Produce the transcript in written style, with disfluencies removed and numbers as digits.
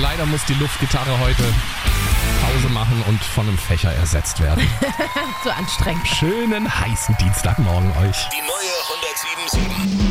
leider muss die Luftgitarre heute Pause machen und von einem Fächer ersetzt werden. So anstrengend. Schönen heißen Dienstagmorgen euch. Die neue 107.7